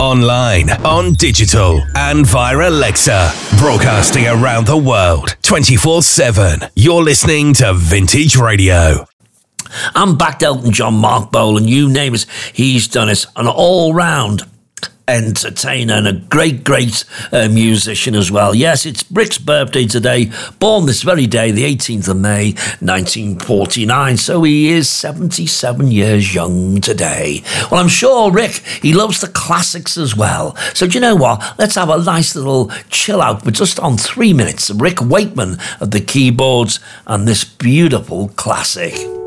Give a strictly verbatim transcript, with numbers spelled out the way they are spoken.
online, on digital, and via Alexa. Broadcasting around the world, twenty-four seven. You're listening to Vintage Radio. I'm back to Elton John, Mark Bolan, you name it, he's done it. An all-round entertainer and a great, great uh, musician as well. Yes, it's Rick's birthday today, born this very day, the eighteenth of May, nineteen forty-nine, so he is seventy-seven years young today. Well, I'm sure Rick, he loves the classics as well. So do you know what? Let's have a nice little chill out, but just on three minutes. Rick Wakeman at the keyboards and this beautiful classic.